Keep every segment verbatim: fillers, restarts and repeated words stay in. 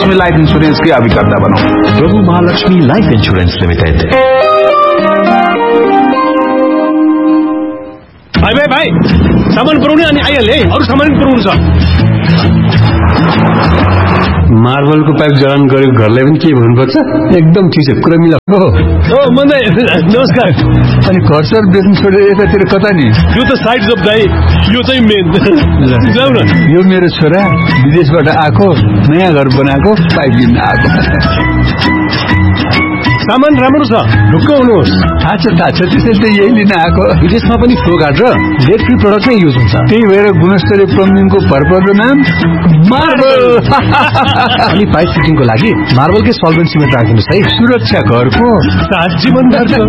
Mahalakshmi life insurance की अभिकर्ता बनौं। प्रभु Mahalakshmi life insurance limited. भाइ भाइ भाइ सामान पुर्याउने अनि आइहाल्यो है, अरू सामान पनि पुर्याउनु छ। मार्बलको पाइप जडान गरेको घरलाई पनि के भन्नुपर्छ? एकदम ठिक छ, कुरा मिलाएको हो। ओ मन्दै नमस्कार। अनि घर सर बेच्नु छोडेर यतातिर कता नि? यो त साइड जब दाइ, यो चाहिँ मेन। जाऊ न। यो मेरो छोरा विदेशबाट आएको, नयाँ घर बनाएको, पाइप लिन आएको। सामान राम्रो छ, ढुक्क हुनुहोस्। थाहा छ थाहा छ, त्यसैले त यही लिन आएको। विदेशमा पनि फ्लो गार्ड र लेड फ्री प्रडक्ट नै युज हुन्छ। त्यही भएर गुणस्तरीय प्लम्बिङको भरपर्दो नाम मार्बल। अनि पाइप फिटिङको लागि मार्बलकै सल्भेन्ट सिमेन्ट राखिदिनुहोस् है। सुरक्षा घरको सात जीवनदार छ।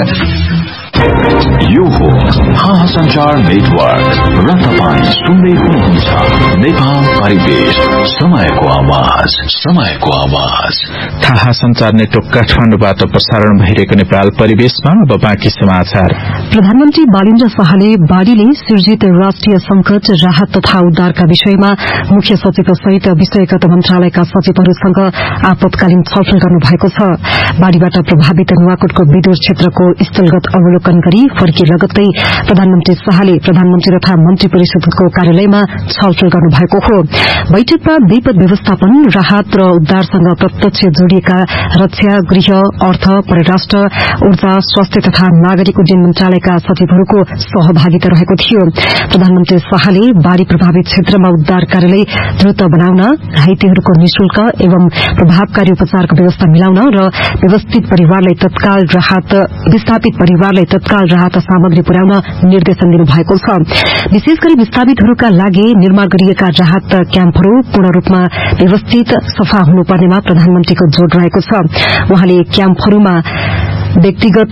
यो हो थाहा संचार नेटवर्क र तपाईँ सुन्दै हुनुहुन्छ नेपाल परिवेश, समयको आवाज, समयको आवाज। थाहा संचार नेटवर्क काठमाडौँबाट प्रसारण भइरहेको नेपाल परिवेशमा अब बाँकी समाचार। प्रधानमन्त्री बालेन्द्र शाहले बाढ़ीले सिर्जित राष्ट्रिय संकट, राहत तथा उद्धारका विषयमा मुख्य सचिव सहित विषयगत मन्त्रालयका सचिवहरूसँग आपतकालीन छलफल गर्नु भएको छ। बाढ़ीबाट प्रभावित नुवाकोटको विदुर क्षेत्रको स्थलगत अवलोकन गरी फर्किए लगत्तै प्रधानमन्त्री शाहले प्रधानमन्त्री तथा मन्त्री परिषदको कार्यालयमा छलफल गर्नु भएको हो। बैठकमा विपद व्यवस्थापन, राहत र उद्धारसँग प्रत्यक्ष जोडिएका रक्षा, गृह, अर्थ, परराष्ट्र, ऊर्जा, स्वास्थ्य तथा नागरिक उड्डयन मन्त्रालयका सचिवहरूको सहभागिता रहेको थियो। प्रधानमन्त्री शाहले बाढ़ी प्रभावित क्षेत्रमा उद्धार कार्यालय द्रुत बनाउन, घाइतेहरूको निशुल्क एवं प्रभावकारी उपचारको व्यवस्था मिलाउन र व्यवस्थित परिवारलाई तत्काल राहत विस्थापित परिवारलाई तत्काल राहत सामग्री पुर्याउन निर्देशन दिनुभएको छ। विशेष गरी विस्थापितहरूका लागि निर्माण गरिएका राहत क्याम्पहरू पूर्ण रूपमा व्यवस्थित, सफा हुनुपर्नेमा प्रधानमन्त्रीको जोड़ रहेको छ। उहाँले क्याम्पहरूमा व्यक्तिगत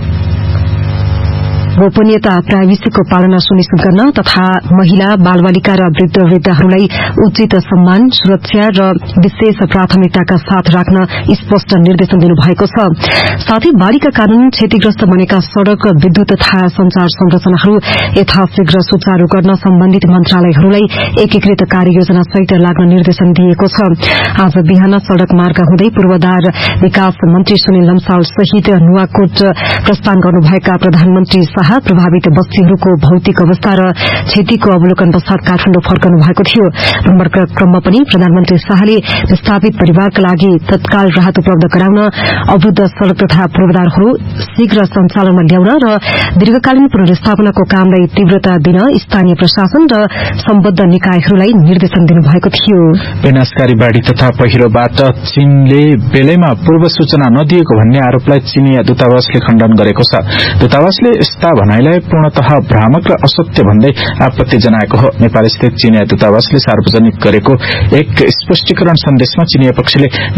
गोपनीयता, प्राइभेसीको पालना सुनिश्चित गर्न तथा महिला, बालबालिका र वृद्ध वृद्धाहरूलाई उचित सम्मान, सुरक्षा र विशेष प्राथमिकताका साथ राख्न स्पष्ट निर्देशन दिनुभएको छ। साथै बाढ़ीका कारण क्षतिग्रस्त बनेका सड़क, विद्युत तथा संचार संरचनाहरू यथाशीघ्र सुचारू गर्न सम्बन्धित मन्त्रालयहरूलाई एकीकृत कार्ययोजना सहित लाग्न निर्देशन दिएको छ। आज बिहान सड़क मार्ग हुँदै पूर्वाधार विकास मन्त्री सुनिल लम्साल सहित नुवाकोट प्रस्थान गर्नुभएका प्रधानमन्त्री शाह प्रभावित बस्तीहरूको भौतिक अवस्था र क्षतिको अवलोकन पश्चात काठमाडौँ फर्कनु भएको थियो। भ्रमणका क्रममा पनि प्रधानमन्त्री शाहले विस्थापित परिवारका लागि तत्काल राहत उपलब्ध गराउन, अवरुद्ध सड़क तथा पूर्वाधारहरू शीघ्र सञ्चालनमा ल्याउन र दीर्घकालीन पुनर्स्थापनाको कामलाई तीव्रता दिन स्थानीय प्रशासन र सम्बद्ध निकायहरूलाई निर्देशन दिनुभएको थियो। विनाशकारी बाढ़ी तथा पहिरोबाट चीनले बेलैमा पूर्व सूचना नदिएको भन्ने आरोपलाई चीनिया दूतावासले खण्डन गरेको छ। दूतावासले यस्ता भनाइलाई पूर्णतः भ्रामक र असत्य भन्दै आपत्ति जनाएको हो। नेपाल स्थित चीनिया दूतावासले सार्वजनिक गरेको एक स्पष्टीकरण सन्देशमा चीनिया पक्षले